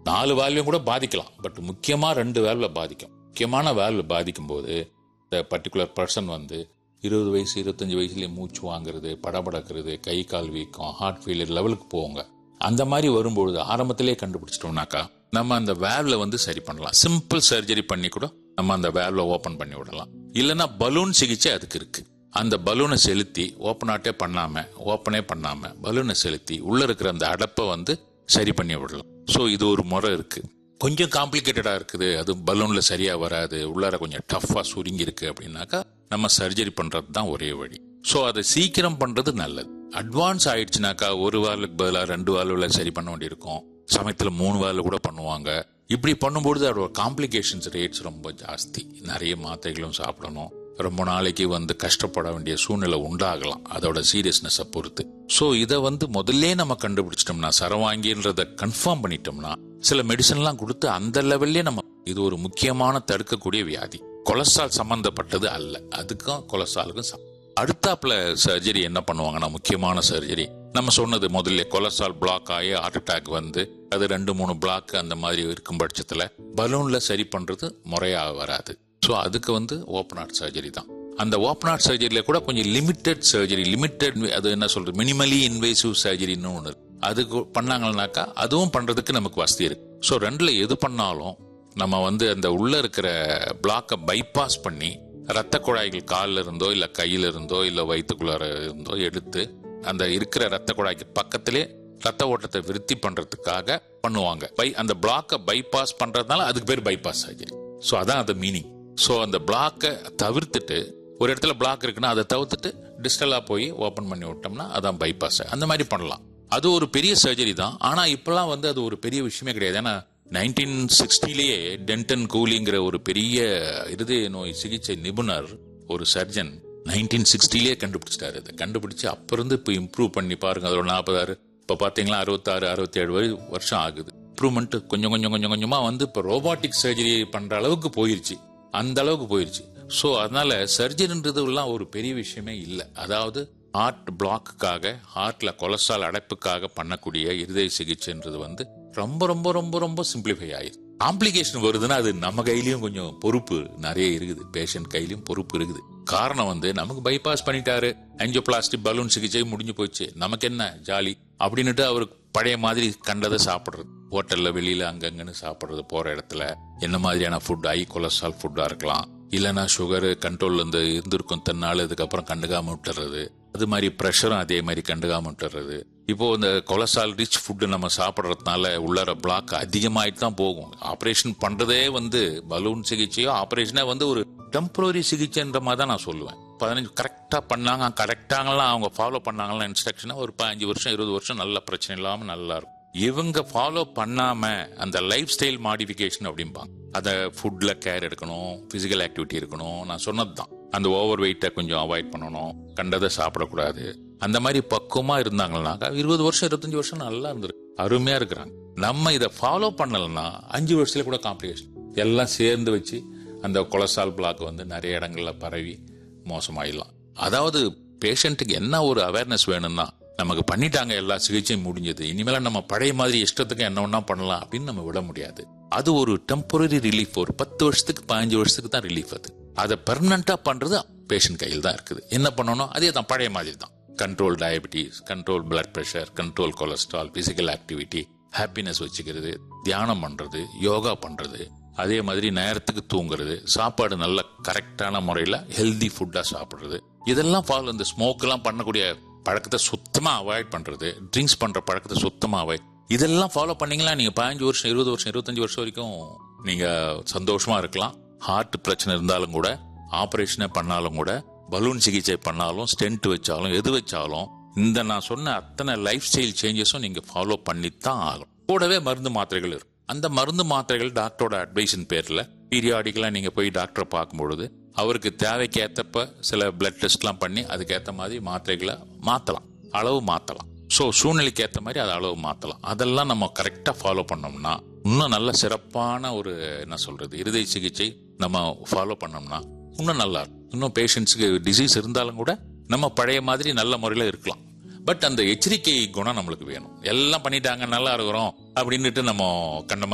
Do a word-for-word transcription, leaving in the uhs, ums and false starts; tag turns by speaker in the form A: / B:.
A: நாலு வால்வையும் கூட பாதிக்கலாம். பட் முக்கியமா ரெண்டு வால்வை பாதிக்கும். முக்கியமான வால்வு பாதிக்கும் போது இந்த பர்டிகுலர் பர்சன் வந்து இருபது வயசு இருபத்தஞ்சு வயசுலயே மூச்சு வாங்குறது, படபடக்கிறது, கை கால் வீக்கம், ஹார்ட் ஃபெயிலியர் லெவலுக்கு போவாங்க. அந்த மாதிரி வரும்பொழுது ஆரம்பத்திலே கண்டுபிடிச்சிட்டோம்னாக்கா நம்ம அந்த வேல்வை வந்து சரி பண்ணலாம். சிம்பிள் சர்ஜரி பண்ணி கூட நம்ம அந்த வேல்வை ஓபன் பண்ணி விடலாம். இல்லைன்னா பலூன் சிகிச்சை அதுக்கு இருக்கு. அந்த பலூனை செலுத்தி ஓப்பன் ஆட்டே பண்ணாம ஓப்பனே பண்ணாம பலூனை செலுத்தி உள்ள இருக்கிற அந்த அடப்பை வந்து சரி பண்ணி விடலாம். ஸோ இது ஒரு முறை இருக்கு. கொஞ்சம் காம்ப்ளிகேட்டடா இருக்குது, அது பலூன்ல சரியா வராது, உள்ளார கொஞ்சம் டஃபா சுருங்கி இருக்கு அப்படின்னாக்கா நம்ம சர்ஜரி பண்றது தான் ஒரே வழி. ஸோ அதை சீக்கிரம் பண்றது நல்லது. அட்வான்ஸ் ஆயிடுச்சுனாக்கா ஒரு வால்வுக்கு பதிலாக ரெண்டு வால்வுல சரி பண்ண வேண்டியிருக்கும். சமயத்துல மூணு வால்வு கூட பண்ணுவாங்க. இப்படி பண்ணும்போது அதோட காம்ப்ளிகேஷன்ஸ் ரேட்ஸ் ரொம்ப ஜாஸ்தி. நிறைய மாத்திரைகளும் சாப்பிடணும். ரொம்ப நாளைக்கு வந்து கஷ்டப்பட வேண்டிய சூழ்நிலை உண்டாகலாம் அதோட சீரியஸ்னஸை பொறுத்து. ஸோ இதை வந்து முதல்ல நம்ம கண்டுபிடிச்சிட்டோம்னா, சரவாங்கின்றத கன்ஃபார்ம் பண்ணிட்டோம்னா சில மெடிசன்லாம் கொடுத்து அந்த லெவல்லே நம்ம, இது ஒரு முக்கியமான தடுக்கக்கூடிய வியாதி. கொலஸ்ட்ரால் சம்பந்தப்பட்டது அல்ல, அதுக்கும் கொலஸ்ட்ராலுக்கும். அடுத்தாப்புல சர்ஜரி என்ன பண்ணுவாங்கன்னா, முக்கியமான சர்ஜரி நம்ம சொன்னது முதல்ல கொலஸ்ட்ரால் பிளாக் ஆகி ஹார்ட் அட்டாக் வந்து அது ரெண்டு மூணு பிளாக் அந்த மாதிரி இருக்கும் பட்சத்துல பலூன்ல சரி பண்றது முறையாக வராது. ஸோ அதுக்கு வந்து ஓப்பன் ஹார்ட் சர்ஜரி தான். அந்த ஓப்பன் ஹார்ட் சர்ஜரியில கூட கொஞ்சம் லிமிடெட் சர்ஜரி, லிமிடெட் அது என்ன சொல்றது, மினிமலி இன்வேசிவ் சர்ஜரின்னு ஒன்று அதுக்கு பண்ணாங்கன்னாக்கா அதுவும் பண்றதுக்கு நமக்கு வசதி இருக்கு. ஸோ ரெண்டுல எது பண்ணாலும் நம்ம வந்து அந்த உள்ள இருக்கிற பிளாக்கை பைபாஸ் பண்ணி ரத்த குழாய்கள் காலில் இருந்தோ இல்ல கையில இருந்தோ இல்ல வயிற்றுக்குள்ளார இருந்தோ எடுத்து அந்த இருக்கிற ரத்த குழாய்க்கு பக்கத்திலே ரத்த ஓட்டத்தை விருத்தி பண்றதுக்காக பண்ணுவாங்க. பை அந்த பிளாக்கை பைபாஸ் பண்றதுனால அதுக்கு பேர் பைபாஸ் சர்ஜரி. ஸோ அதான் அது மீனிங். ஸோ அந்த பிளாக்கை தவிர்த்துட்டு, ஒரு இடத்துல பிளாக் இருக்குன்னா அதை தவிர்த்துட்டு டிஸ்டலா போய் ஓபன் பண்ணி விட்டோம்னா அதான் பைபாஸ். அந்த மாதிரி பண்ணலாம். அது ஒரு பெரிய சர்ஜரி தான். ஆனா இப்பெல்லாம் வந்து அது ஒரு பெரிய விஷயமே கிடையாது. ஏன்னா நைன்டீன் சிக்ஸ்டிலேயே டென்டன் கூலிங்கிற ஒரு பெரிய இருதய நோய் சிகிச்சை நிபுணர், ஒரு சர்ஜன் நைன்டீன் சிக்ஸ்டிலேயே கண்டுபிடிச்சிட்டாரு. அதை கண்டுபிடிச்சு அப்ப இருந்து இப்போ இம்ப்ரூவ் பண்ணி பாருங்க. அதோட நாற்பதாறு இப்ப பாத்தீங்களா அறுபத்தாறு அறுபத்தி ஏழு வருஷம் ஆகுது. இம்ப்ரூவ்மெண்ட் கொஞ்சம் கொஞ்சம் கொஞ்சம் கொஞ்சமா வந்து இப்ப ரோபாட்டிக் சர்ஜரி பண்ற அளவுக்கு போயிருச்சு. அந்த அளவுக்கு போயிருச்சு. சோ அதனால சர்ஜரின்றது எல்லாம் ஒரு பெரிய விஷயமே இல்லை. அதாவது ஹார்ட் பிளாக்குக்காக, ஹார்ட்ல கொலஸ்ட்ரால் அடைப்புக்காக பண்ணக்கூடிய இருதய சிகிச்சைன்றது வந்து ரொம்ப ரொம்ப ரொம்ப ரொம்ப சிம்பிளிஃபை ஆயிடுச்சு. காம்ப்ளிகேஷன் வருதுன்னா அது நம்ம கையிலயும் கொஞ்சம் பொறுப்பு நிறைய இருக்குது, பேஷண்ட் கையிலயும் பொறுப்பு இருக்குது. காரணம் வந்து நமக்கு பைபாஸ் பண்ணிட்டாரு, ஆஞ்சியோபிளாஸ்டி பலூன் சிகிச்சை முடிஞ்சு போச்சு, நமக்கு என்ன ஜாலி அப்படின்னுட்டு அவருக்கு பழைய மாதிரி கண்டதை சாப்பிடுறது, ஹோட்டல்ல வெளியில அங்கங்கன்னு சாப்பிடுறது, போற இடத்துல என்ன மாதிரியான ஃபுட், ஹை கொலஸ்ட்ரால் ஃபுட்டா இருக்கலாம், இல்லைன்னா சுகர் கண்ட்ரோல் இருந்து இருந்திருக்கும் தன்னால, இதுக்கப்புறம் கண்டுக்காம விட்டுறது, அது மாதிரி ப்ரெஷரும் அதே மாதிரி கண்டுக்காம விட்டுறது. இப்போ இந்த கொலஸ்ட்ரால் ரிச் ஃபுட்டு நம்ம சாப்பிட்றதுனால உள்ளார பிளாக் அதிகமாயிட்டு தான் போகும். ஆப்ரேஷன் பண்றதே வந்து பலூன் சிகிச்சையோ ஆப்ரேஷனே வந்து ஒரு டெம்பரரி சிகிச்சைன்ற மாதிரி தான் நான் சொல்லுவேன். பதினஞ்சு கரெக்டா பண்ணாங்க, கரெக்டாங்கலாம் அவங்க ஃபாலோ பண்ணாங்கலாம் இன்ஸ்ட்ரக்ஷனா ஒரு பதினஞ்சு வருஷம் இருபது வருஷம் நல்ல பிரச்சனை இல்லாம நல்லா இருக்கும். இவங்க ஃபாலோ பண்ணாம அந்த லைஃப் ஸ்டைல் மாடிஃபிகேஷன் அப்படிம்பாங்க. அத ஃபுட்ல கேர் எடுக்கணும், பிசிக்கல் ஆக்டிவிட்டி இருக்கணும், நான் சொன்னதுதான். அந்த ஓவர் வெயிட்டை கொஞ்சம் அவாய்ட் பண்ணணும், கண்டதை சாப்பிடக்கூடாது. அந்த மாதிரி பக்குவமா இருந்தாங்கன்னாக்கா இருபது வருஷம் இருபத்தஞ்சு வருஷம் நல்லா இருந்திருக்கு, அருமையா இருக்கிறாங்க. நம்ம இதை ஃபாலோ பண்ணலன்னா அஞ்சு வருஷத்துல கூட காம்ப்ளிகேஷன் எல்லாம் சேர்ந்து வச்சு அந்த கொலஸ்ட்ரால் பிளாக் வந்து நிறைய இடங்கள்ல பரவி மோசமாயிடலாம். அதாவது பேஷண்ட்டுக்கு என்ன ஒரு அவேர்னஸ் வேணும்னா, நமக்கு பண்ணிட்டாங்க, எல்லா சிகிச்சையும் முடிஞ்சது, இனிமேல நம்ம பழைய மாதிரி இஷ்டத்துக்கு என்ன ஒன்னா பண்ணலாம் அப்படின்னு நம்ம விட முடியாது. அது ஒரு டெம்பரரி ரிலீஃப், ஒரு பத்து வருஷத்துக்கு பதினஞ்சு வருஷத்துக்கு தான் ரிலீஃப். அது அதை பெர்மனண்டா பண்றது பேஷண்ட் கையில் தான் இருக்குது. என்ன பண்ணணும், அதே தான் பழைய மாதிரி தான். Control diabetes, control blood pressure, control cholesterol, physical activity, happiness வச்சுக்கிறது, தியானம் பண்றது, யோகா பண்றது, அதே மாதிரி நேரத்துக்கு தூங்குறது, சாப்பாடு நல்ல கரெக்டான முறையில ஹெல்தி ஃபுட்டா சாப்பிடுறது, இதெல்லாம் ஃபாலோ. இந்த ஸ்மோக் எல்லாம் பண்ணக்கூடிய பழக்கத்தை சுத்தமா அவாய்ட் பண்றது, ட்ரிங்க்ஸ் பண்ற பழக்கத்தை சுத்தமா அவாய்ட், இதெல்லாம் ஃபாலோ பண்ணீங்களா நீங்க பதினஞ்சு வருஷம் இருபது வருஷம் இருபத்தஞ்சு வருஷம் வரைக்கும் நீங்க சந்தோஷமா இருக்கலாம். ஹார்ட் பிரச்சனை இருந்தாலும் கூட, ஆபரேஷனே பண்ணாலும் கூட, பலூன் சிகிச்சை பண்ணாலும், ஸ்டென்ட் வச்சாலும், எது வச்சாலும் இந்த நான் சொன்ன அத்தனை லைஃப் ஸ்டைல் சேஞ்சஸும் நீங்க ஃபாலோ பண்ணித்தான் ஆகும். கூடவே மருந்து மாத்திரைகள் இருக்கும். அந்த மருந்து மாத்திரைகள் டாக்டரோட அட்வைஸின் பேர்ல பீரியாடிக்கலா நீங்க போய் டாக்டரை பார்க்கும்பொழுது அவருக்கு தேவைக்கு ஏத்தப்ப சில பிளட் டெஸ்ட் எல்லாம் பண்ணி அதுக்கேற்ற மாதிரி மாத்திரைகளை மாத்தலாம், அளவு மாத்தலாம். ஸோ சூழ்நிலைக்கு ஏற்ற மாதிரி அதை அளவு மாத்தலாம். அதெல்லாம் நம்ம கரெக்டா ஃபாலோ பண்ணோம்னா இன்னும் நல்ல சிறப்பான ஒரு என்ன சொல்றது இருதய சிகிச்சை நம்ம ஃபாலோ பண்ணோம்னா இன்னும் நல்லா இருக்கும். இன்னும் பேஷண்ட்ஸுக்கு டிசீஸ் இருந்தாலும் கூட நம்ம பழைய மாதிரி நல்ல முறையில இருக்கலாம். பட் அந்த எச்சரிக்கை குணம் நம்மளுக்கு வேணும். எல்லாம் பண்ணிட்டாங்க நல்லா இருக்கிறோம் அப்படின்னுட்டு நம்ம கண்ட